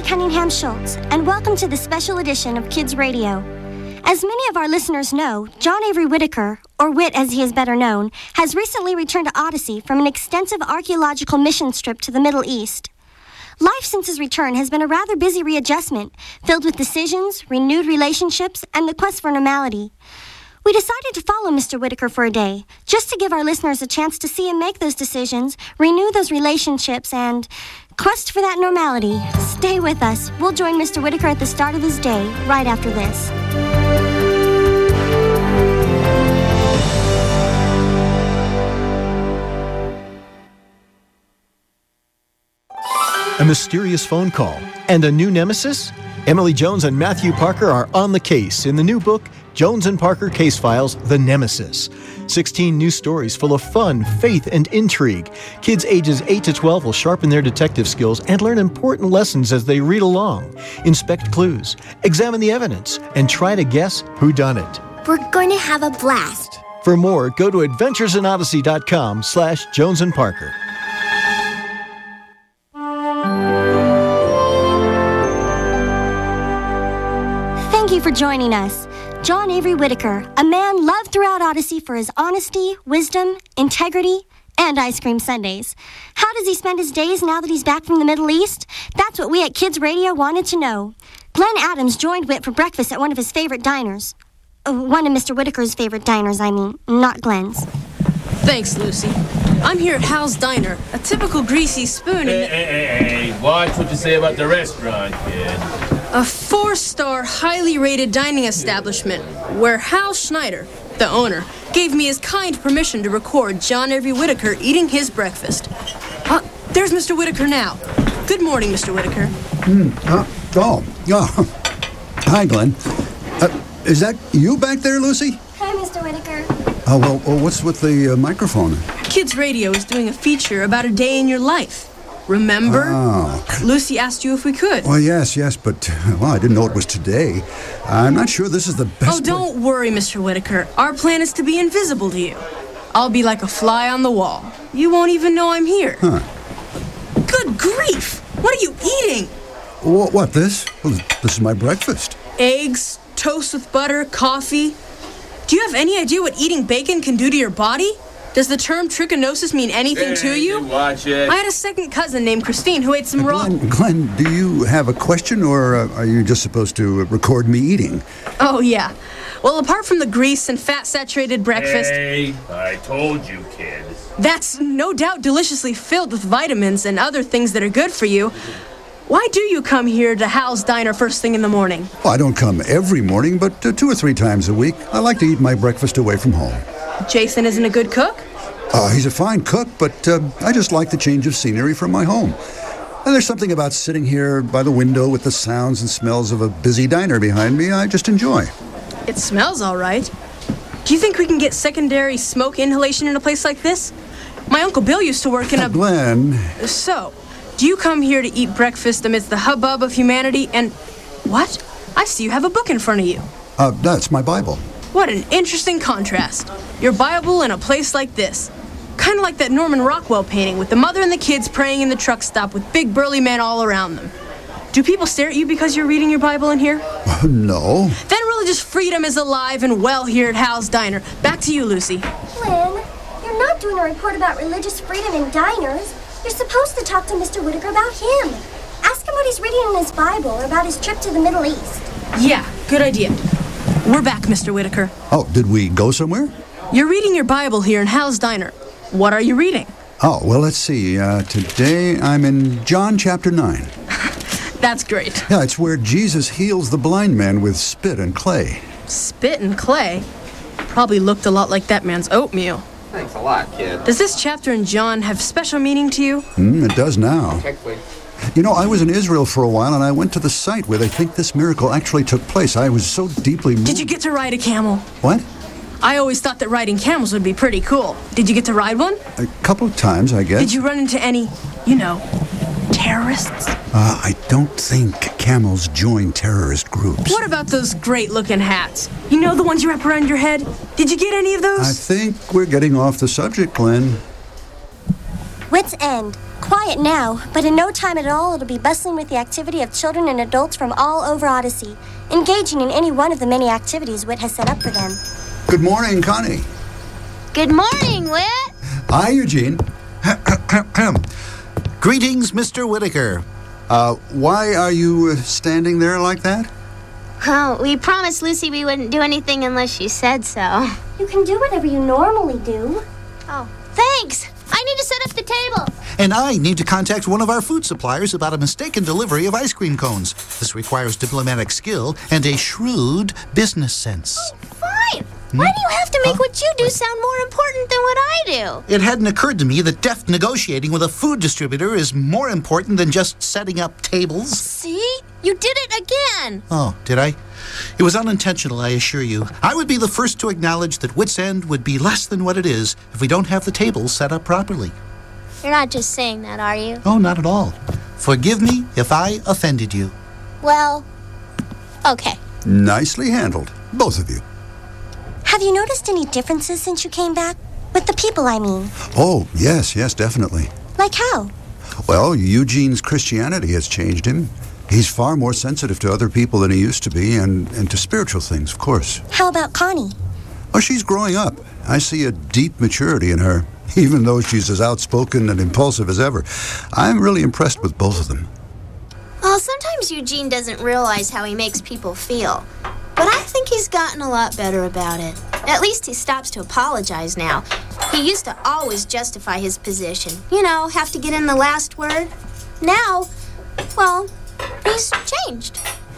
Cunningham Schultz, and welcome to the special edition of Kids Radio. As many of our listeners know, John Avery Whitaker, or Whit as he is better known, has recently returned to Odyssey from an extensive archaeological mission trip to the Middle East. Life since his return has been a rather busy readjustment, filled with decisions, renewed relationships, and the quest for normality. We decided to follow Mr. Whitaker for a day, just to give our listeners a chance to see him make those decisions, renew those relationships, and quest for that normality. Stay with us. We'll join Mr. Whitaker at the start of his day, right after this. A mysterious phone call and a new nemesis? Emily Jones and Matthew Parker are on the case in the new book, Jones and Parker Case Files, The Nemesis. 16 new stories full of fun, faith, and intrigue. Kids ages 8 to 12 will sharpen their detective skills and learn important lessons as they read along. Inspect clues, examine the evidence, and try to guess whodunit. We're going to have a blast. For more, go to adventuresinodyssey.com/Jones and Parker. Thank you for joining us. John Avery Whitaker, a man loved throughout Odyssey for his honesty, wisdom, integrity, and ice cream sundaes. How does he spend his days now that he's back from the Middle East? That's what we at Kids Radio wanted to know. Glenn Adams joined Whit for breakfast at one of his favorite diners. One of Mr. Whitaker's favorite diners, I mean, not Glenn's. Thanks, Lucy. I'm here at Hal's Diner, a typical greasy spoon in Hey, watch what you say about the restaurant, kid. a 4-star, highly rated dining establishment where Hal Schneider, the owner, gave me his kind permission to record John Avery Whitaker eating his breakfast. There's Mr. Whitaker now. Good morning, Mr. Whitaker. Hi, Glenn. Is that you back there, Lucy? Hi, Mr. Whitaker. Oh, well, what's with the microphone? Kids Radio is doing a feature about a day in your life. Remember? Oh. Lucy asked you if we could. Well, yes, but, I didn't know it was today. I'm not sure this is the best... Oh, don't worry, Mr. Whitaker. Our plan is to be invisible to you. I'll be like a fly on the wall. You won't even know I'm here. Huh. Good grief! What are you eating? What, this? Well, this is my breakfast. Eggs, toast with butter, coffee. Do you have any idea what eating bacon can do to your body? Does the term trichinosis mean anything to you? Watch it. I had a second cousin named Christine who ate some raw... Glenn, do you have a question, or are you just supposed to record me eating? Oh, yeah. Well, apart from the grease and fat-saturated breakfast... Hey, I told you, kid. That's no doubt deliciously filled with vitamins and other things that are good for you. Why do you come here to Hal's Diner first thing in the morning? Well, I don't come every morning, but 2 or 3 times a week. I like to eat my breakfast away from home. Jason isn't a good cook? He's a fine cook, but I just like the change of scenery from my home. And there's something about sitting here by the window with the sounds and smells of a busy diner behind me I just enjoy. It smells all right. Do you think we can get secondary smoke inhalation in a place like this? My Uncle Bill used to work in a... Glenn... So, do you come here to eat breakfast amidst the hubbub of humanity and... What? I see you have a book in front of you. That's my Bible. What an interesting contrast. Your Bible in a place like this. Kind of like that Norman Rockwell painting with the mother and the kids praying in the truck stop with big burly men all around them. Do people stare at you because you're reading your Bible in here? No. Then religious freedom is alive and well here at Hal's Diner. Back to you, Lucy. Glenn, you're not doing a report about religious freedom in diners. You're supposed to talk to Mr. Whitaker about him. Ask him what he's reading in his Bible or about his trip to the Middle East. Yeah, good idea. We're back, Mr. Whitaker. Oh, did we go somewhere? You're reading your Bible here in Hal's Diner. What are you reading? Oh, well, let's see. Today I'm in John chapter 9. That's great. Yeah, it's where Jesus heals the blind man with spit and clay. Spit and clay? Probably looked a lot like that man's oatmeal. Thanks a lot, kid. Does this chapter in John have special meaning to you? It does now. Check, please. You know, I was in Israel for a while, and I went to the site where they think this miracle actually took place. I was so deeply moved. Did you get to ride a camel? What? I always thought that riding camels would be pretty cool. Did you get to ride one? A couple of times, I guess. Did you run into any, terrorists? I don't think camels join terrorist groups. What about those great-looking hats? You know, the ones you wrap around your head? Did you get any of those? I think we're getting off the subject, Glenn. Wits End. quiet now, but in no time at all it'll be bustling with the activity of children and adults from all over Odyssey, engaging in any one of the many activities Whit has set up for them. Good morning, Connie. Good morning, Whit. Hi, Eugene. Greetings, Mr. Whitaker. Why are you standing there like that? Oh, we promised Lucy we wouldn't do anything unless she said so. You can do whatever you normally do. Oh, thanks. I need to set up the table. And I need to contact one of our food suppliers about a mistaken delivery of ice cream cones. This requires diplomatic skill and a shrewd business sense. Fine. Why do you have to make what you do sound more important than what I do? It hadn't occurred to me that deft negotiating with a food distributor is more important than just setting up tables. See? You did it again. Oh, did I? It was unintentional, I assure you. I would be the first to acknowledge that Wits End would be less than what it is if we don't have the tables set up properly. You're not just saying that, are you? Oh, not at all. Forgive me if I offended you. Well, okay. Nicely handled, both of you. Have you noticed any differences since you came back? With the people, I mean. Oh, yes, definitely. Like how? Well, Eugene's Christianity has changed him. He's far more sensitive to other people than he used to be, and to spiritual things, of course. How about Connie? Oh, she's growing up. I see a deep maturity in her, even though she's as outspoken and impulsive as ever. I'm really impressed with both of them. Well, sometimes Eugene doesn't realize how he makes people feel. But I think he's gotten a lot better about it. At least he stops to apologize now. He used to always justify his position. You know, have to get in the last word. Now, well, he's changed.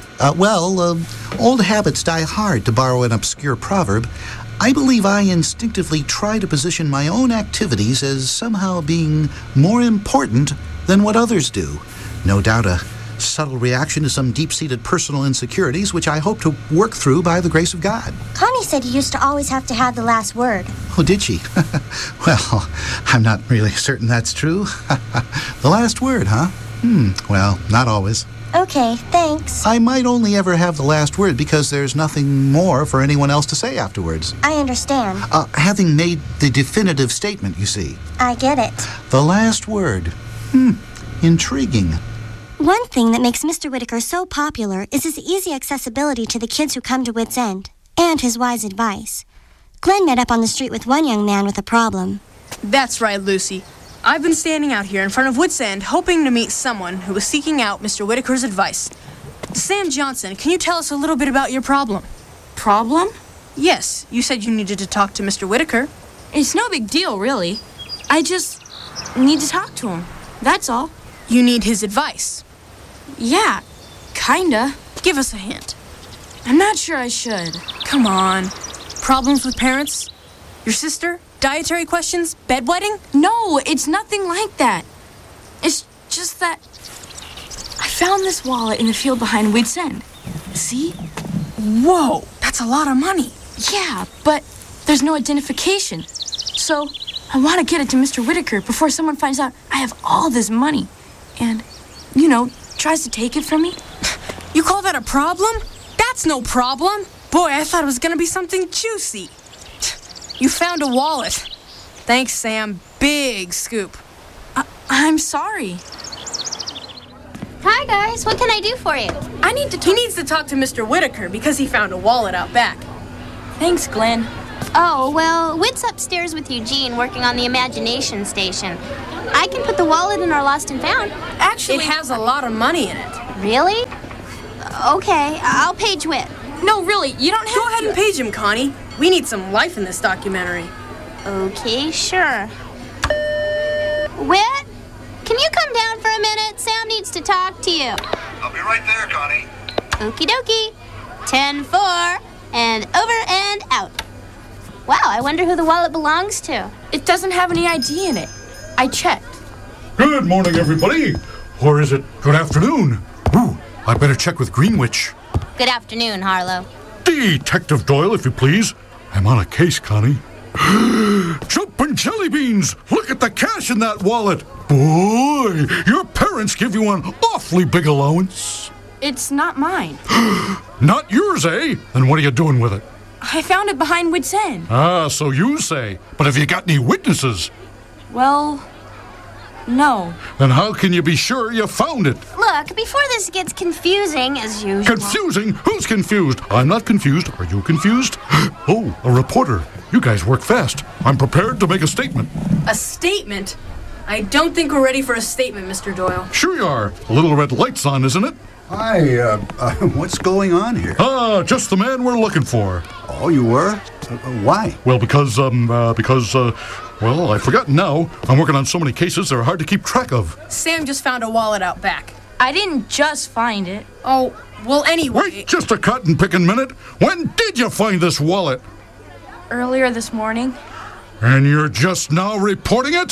Old habits die hard, to borrow an obscure proverb. I believe I instinctively try to position my own activities as somehow being more important than what others do. No doubt a subtle reaction to some deep-seated personal insecurities, which I hope to work through by the grace of God. Connie said you used to always have to have the last word. Oh, did she? Well, I'm not really certain that's true. The last word, huh? Well, not always. Okay, thanks. I might only ever have the last word because there's nothing more for anyone else to say afterwards. I understand. Having made the definitive statement, you see. I get it. The last word. Intriguing. One thing that makes Mr. Whitaker so popular is his easy accessibility to the kids who come to Wits End, and his wise advice. Glenn met up on the street with one young man with a problem. That's right, Lucy. I've been standing out here in front of Wits End hoping to meet someone who was seeking out Mr. Whitaker's advice. Sam Johnson, can you tell us a little bit about your problem? Problem? Yes, you said you needed to talk to Mr. Whitaker. It's no big deal, really. I just need to talk to him. That's all. You need his advice. Yeah, kinda. Give us a hint. I'm not sure I should. Come on. Problems with parents? Your sister? Dietary questions? Bedwetting? No, it's nothing like that. It's just that I found this wallet in the field behind Wits End. See? Whoa, that's a lot of money. Yeah, but there's no identification. So I want to get it to Mr. Whitaker before someone finds out I have all this money. And, tries to take it from me. You call that a problem? That's no problem. Boy, I thought it was going to be something juicy. You found a wallet. Thanks, Sam. Big scoop. I'm sorry. Hi, guys. What can I do for you? I need to He needs to talk to Mr. Whitaker because he found a wallet out back. Thanks, Glenn. Oh, well, Whit's upstairs with Eugene working on the imagination station. I can put the wallet in our lost and found. Actually, it has a lot of money in it. Really? Okay, I'll page Whit. No, really, you don't have to. Go ahead and page him, Connie. We need some life in this documentary. Okay, sure. Whit, can you come down for a minute? Sam needs to talk to you. I'll be right there, Connie. Okie dokie. 10-4, and over and out. Wow, I wonder who the wallet belongs to. It doesn't have any ID in it. I checked. Good morning, everybody. Or is it good afternoon? Ooh, I better check with Greenwich. Good afternoon, Harlow. Detective Doyle, if you please. I'm on a case, Connie. Jumpin' jelly beans! Look at the cash in that wallet. Boy, your parents give you an awfully big allowance. It's not mine. Not yours, eh? Then what are you doing with it? I found it behind Wits End. Ah, so you say. But have you got any witnesses? Well, No. Then how can you be sure you found it? Look, before this gets confusing, as usual... Confusing? Who's confused? I'm not confused. Are you confused? Oh, a reporter. You guys work fast. I'm prepared to make a statement. A statement? I don't think we're ready for a statement, Mr. Doyle. Sure you are. A little red light's on, isn't it? Hi, what's going on here? Just the man we're looking for. Oh, you were? Why? Well, because I've forgotten now. I'm working on so many cases, they're hard to keep track of. Sam just found a wallet out back. I didn't just find it. Oh, well, anyway... Wait just a cotton-picking minute. When did you find this wallet? Earlier this morning. And you're just now reporting it?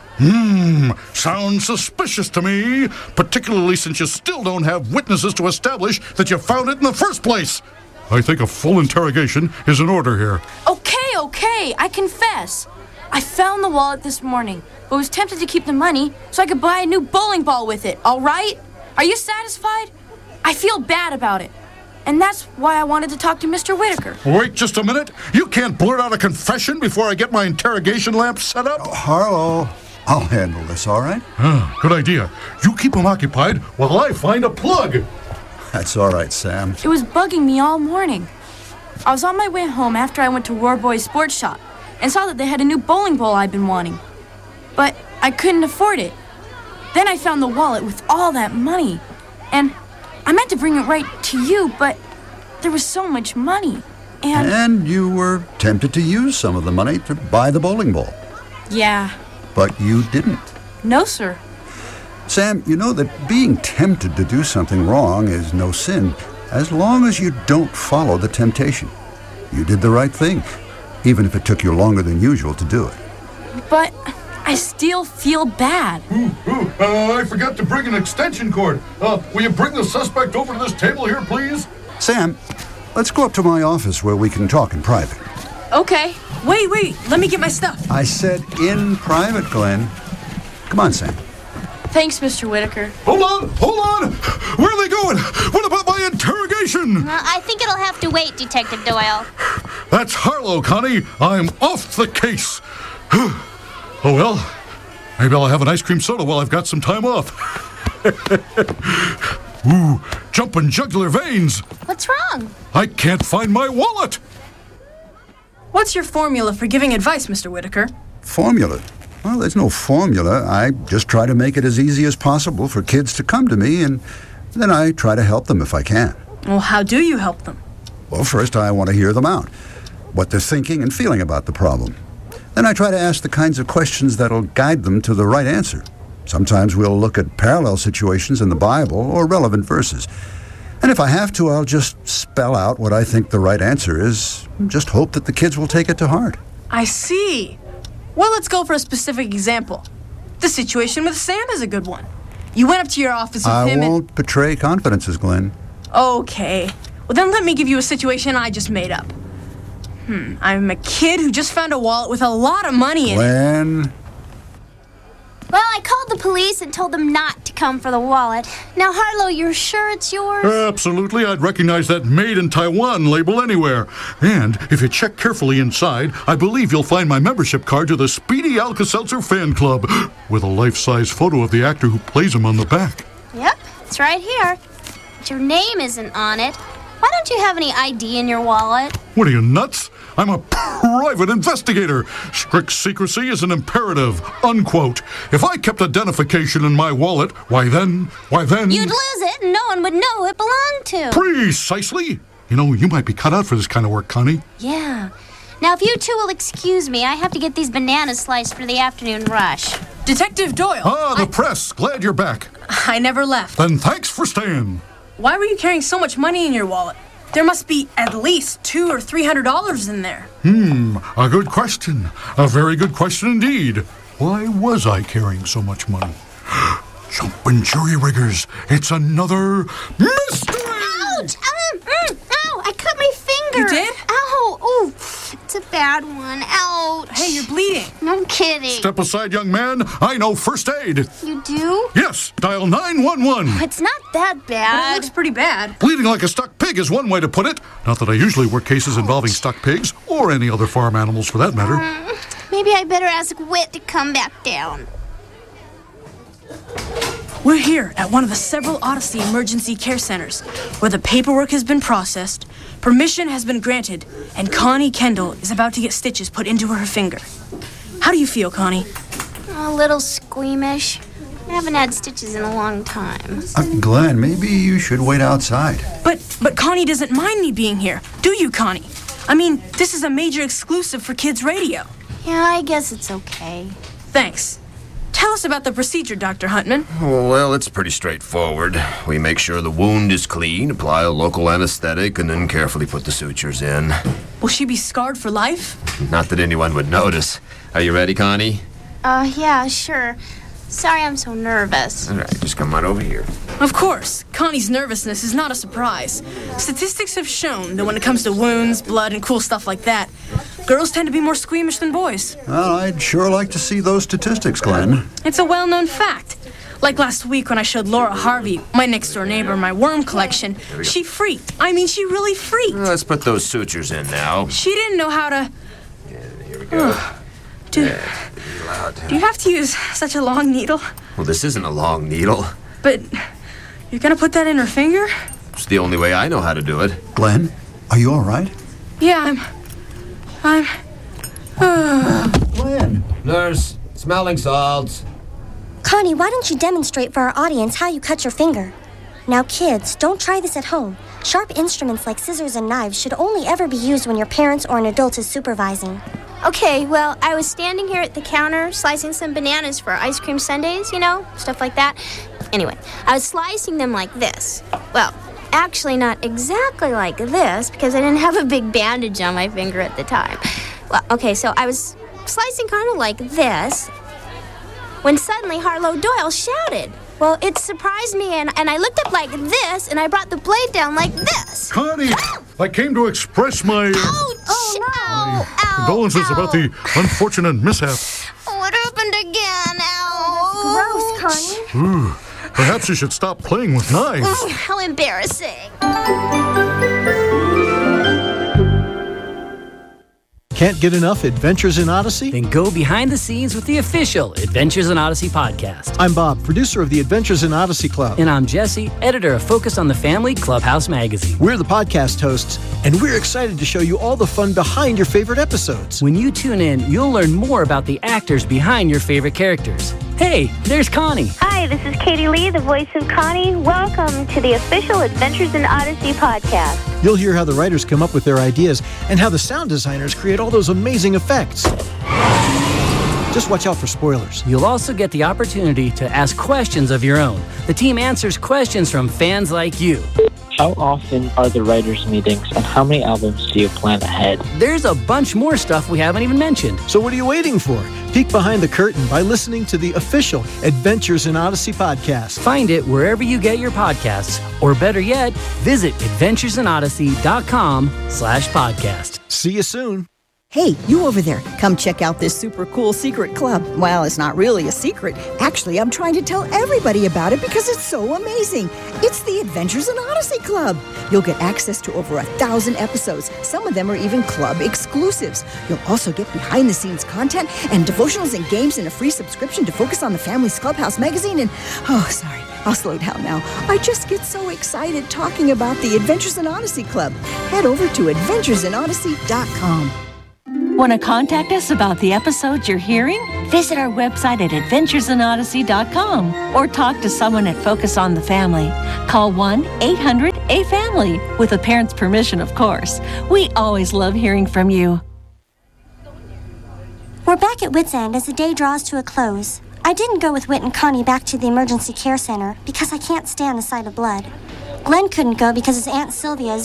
Sounds suspicious to me, particularly since you still don't have witnesses to establish that you found it in the first place. I think a full interrogation is in order here. Okay, I confess. I found the wallet this morning, but was tempted to keep the money so I could buy a new bowling ball with it, all right? Are you satisfied? I feel bad about it. And that's why I wanted to talk to Mr. Whitaker. Wait just a minute. You can't blurt out a confession before I get my interrogation lamp set up? Oh, Harlow, I'll handle this, all right? Good idea. You keep him occupied while I find a plug. That's all right, Sam. It was bugging me all morning. I was on my way home after I went to Warboy's sports shop and saw that they had a new bowling ball I'd been wanting. But I couldn't afford it. Then I found the wallet with all that money. And I meant to bring it right to you, but there was so much money. And you were tempted to use some of the money to buy the bowling ball. Yeah. But you didn't. No, sir. Sam, you know that being tempted to do something wrong is no sin, as long as you don't follow the temptation. You did the right thing, even if it took you longer than usual to do it. But I still feel bad. I forgot to bring an extension cord. Will you bring the suspect over to this table here, please? Sam, let's go up to my office where we can talk in private. Okay. Wait. Let me get my stuff. I said in private, Glenn. Come on, Sam. Thanks, Mr. Whitaker. Hold on! Where are they going? What about my interrogation? I think it'll have to wait, Detective Doyle. That's Harlow, Connie. I'm off the case. Oh, well, maybe I'll have an ice cream soda while I've got some time off. Ooh, jumping jugular veins. What's wrong? I can't find my wallet. What's your formula for giving advice, Mr. Whitaker? Formula? Well, there's no formula. I just try to make it as easy as possible for kids to come to me, and then I try to help them if I can. Well, how do you help them? Well, first I want to hear them out, what they're thinking and feeling about the problem. Then I try to ask the kinds of questions that'll guide them to the right answer. Sometimes we'll look at parallel situations in the Bible or relevant verses. And if I have to, I'll just spell out what I think the right answer is, and just hope that the kids will take it to heart. I see. Well, let's go for a specific example. The situation with Sam is a good one. You went up to your office with him I won't betray confidences, Glenn. Okay. Well, then let me give you a situation I just made up. I'm a kid who just found a wallet with a lot of money in it. Glenn? Well, I called the police and told them not to come for the wallet. Now, Harlow, you're sure it's yours? Absolutely. I'd recognize that Made in Taiwan label anywhere. And if you check carefully inside, I believe you'll find my membership card to the Speedy Alka-Seltzer fan club with a life-size photo of the actor who plays him on the back. Yep, it's right here. But your name isn't on it. Why don't you have any ID in your wallet? What are you, nuts? I'm a private investigator. Strict secrecy is an imperative, unquote. If I kept identification in my wallet, why then... You'd lose it and no one would know who it belonged to. Precisely. You know, you might be cut out for this kind of work, Connie. Yeah. Now, if you two will excuse me, I have to get these bananas sliced for the afternoon rush. Detective Doyle. The press. Glad you're back. I never left. Then thanks for staying. Why were you carrying so much money in your wallet? There must be at least $200 or $300 in there. A good question. A very good question indeed. Why was I carrying so much money? Jumpin' jury riggers, it's another mystery! Ouch! Ow! I cut my finger. You did? Ow! Ooh, it's a bad one. Ouch! Hey, you're bleeding. No kidding. Step aside, young man. I know first aid. You do? Yes, dial 911. It's not that But bad. it looks pretty bad. Bleeding like a stuck pig is one way to put it. Not that I usually work cases involving stuck pigs, or any other farm animals for that matter. Maybe I better ask Whit to come back down. We're here at one of the several Odyssey emergency care centers where the paperwork has been processed, permission has been granted, and Connie Kendall is about to get stitches put into her finger. How do you feel, Connie? A little squeamish. I haven't had stitches in a long time. Glenn, maybe you should wait outside. But Connie doesn't mind me being here, do you, Connie? I mean, this is a major exclusive for Kids Radio. Yeah, I guess it's okay. Thanks. Tell us about the procedure, Dr. Huntman. Well, it's pretty straightforward. We make sure the wound is clean, apply a local anesthetic, and then carefully put the sutures in. Will she be scarred for life? Not that anyone would notice. Are you ready, Connie? Yeah, sure. Sorry I'm so nervous. All right, just come on over here. Of course, Connie's nervousness is not a surprise. Statistics have shown that when it comes to wounds, blood, and cool stuff like that, girls tend to be more squeamish than boys. Well, I'd sure like to see those statistics, Glenn. It's a well-known fact. Like last week when I showed Laura Harvey, my next-door neighbor, my worm collection, she freaked. I mean, she really freaked. Let's put those sutures in now. She didn't know how to... Yeah, here we go. Do you have to use such a long needle? Well, this isn't a long needle. But you're gonna put that in her finger? It's the only way I know how to do it. Glenn, are you all right? Yeah, I'm... Glenn! Nurse, smelling salts. Connie, why don't you demonstrate for our audience how you cut your finger? Now, kids, don't try this at home. Sharp instruments like scissors and knives should only ever be used when your parents or an adult is supervising. Okay, well, I was standing here at the counter slicing some bananas for ice cream sundaes, you know, stuff like that. Anyway, I was slicing them like this. Well, actually not exactly like this because I didn't have a big bandage on my finger at the time. Well, okay, so I was slicing kind of like this when suddenly Harlow Doyle shouted. Well, it surprised me, and I looked up like this, and I brought the blade down like this. Connie, I came to express my... Ouch! Oh, no! Ow! Condolences ow. about the unfortunate mishap. What happened again? Ow! Gross, Connie. Ooh, perhaps you should stop playing with knives. How embarrassing. Can't get enough Adventures in Odyssey? Then go behind the scenes with the official Adventures in Odyssey podcast. I'm Bob, producer of the Adventures in Odyssey Club. And I'm Jesse, editor of Focus on the Family Clubhouse magazine. We're the podcast hosts, and we're excited to show you all the fun behind your favorite episodes. When you tune in, you'll learn more about the actors behind your favorite characters. Hey, there's Connie. Hi, this is Katie Lee, the voice of Connie. Welcome to the official Adventures in Odyssey podcast. You'll hear how the writers come up with their ideas and how the sound designers create all those amazing effects. Just watch out for spoilers. You'll also get the opportunity to ask questions of your own. The team answers questions from fans like you. How often are the writers' meetings, and how many albums do you plan ahead? There's a bunch more stuff we haven't even mentioned. So what are you waiting for? Peek behind the curtain by listening to the official Adventures in Odyssey podcast. Find it wherever you get your podcasts, or better yet, visit adventuresinodyssey.com/podcast. See you soon. Hey, you over there, come check out this super cool secret club. Well, it's not really a secret. Actually, I'm trying to tell everybody about it because it's so amazing. It's the Adventures in Odyssey Club. You'll get access to over 1,000 episodes. Some of them are even club exclusives. You'll also get behind-the-scenes content and devotionals and games in a free subscription to Focus on the Family's Clubhouse magazine. And, sorry, I'll slow down now. I just get so excited talking about the Adventures in Odyssey Club. Head over to adventuresinodyssey.com. Want to contact us about the episodes you're hearing? Visit our website at adventuresinodyssey.com or talk to someone at Focus on the Family. Call 1-800-A-FAMILY, with a parent's permission, of course. We always love hearing from you. We're back at Wits End as the day draws to a close. I didn't go with Whit and Connie back to the emergency care center because I can't stand the sight of blood. Glenn couldn't go because his Aunt Sylvia is